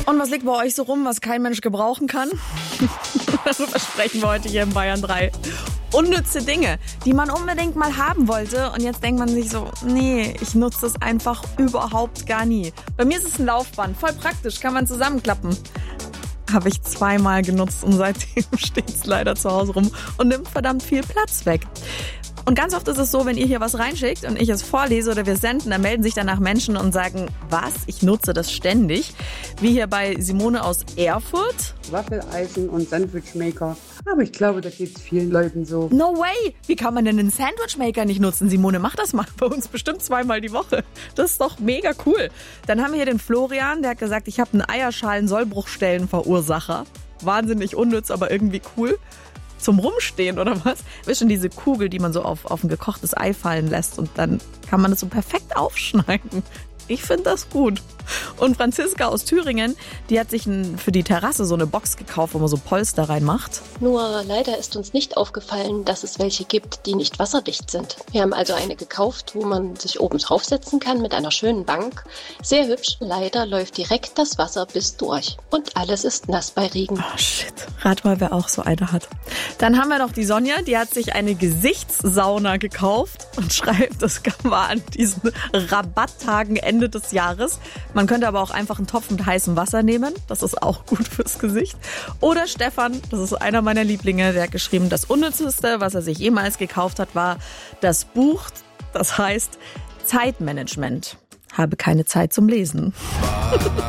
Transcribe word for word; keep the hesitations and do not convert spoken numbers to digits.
Und was liegt bei euch so rum, was kein Mensch gebrauchen kann? Darüber sprechen wir heute hier in Bayern drei. Unnütze Dinge, die man unbedingt mal haben wollte und jetzt denkt man sich so, nee, ich nutze das einfach überhaupt gar nie. Bei mir ist es ein Laufband, voll praktisch, kann man zusammenklappen. Habe ich zweimal genutzt und seitdem steht es leider zu Hause rum und nimmt verdammt viel Platz weg. Und ganz oft ist es so, wenn ihr hier was reinschickt und ich es vorlese oder wir senden, dann melden sich danach Menschen und sagen, was, ich nutze das ständig. Wie hier bei Simone aus Erfurt. Waffeleisen und Sandwichmaker. Aber ich glaube, da geht es vielen Leuten so. No way! Wie kann man denn einen Sandwichmaker nicht nutzen? Simone, mach das mal bei uns bestimmt zweimal die Woche. Das ist doch mega cool. Dann haben wir hier den Florian, der hat gesagt, ich habe einen Eierschalen-Sollbruchstellenverursacher. Wahnsinnig unnütz, aber irgendwie cool. Zum Rumstehen oder was? Wisst ihr, diese Kugel, die man so auf, auf ein gekochtes Ei fallen lässt und dann kann man das so perfekt aufschneiden. Ich finde das gut. Und Franziska aus Thüringen, die hat sich für die Terrasse so eine Box gekauft, wo man so Polster reinmacht. Nur leider ist uns nicht aufgefallen, dass es welche gibt, die nicht wasserdicht sind. Wir haben also eine gekauft, wo man sich oben draufsetzen kann mit einer schönen Bank. Sehr hübsch. Leider läuft direkt das Wasser bis durch. Und alles ist nass bei Regen. Oh shit. Rat mal, wer auch so eine hat. Dann haben wir noch die Sonja, die hat sich eine Gesichtssauna gekauft und schreibt, das war an diesen Rabatttagen Ende des Jahres. Man könnte aber auch einfach einen Topf mit heißem Wasser nehmen. Das ist auch gut fürs Gesicht. Oder Stefan, das ist einer meiner Lieblinge, der hat geschrieben, das Unnützeste, was er sich jemals gekauft hat, war das Buch, das heißt Zeitmanagement. Habe keine Zeit zum Lesen.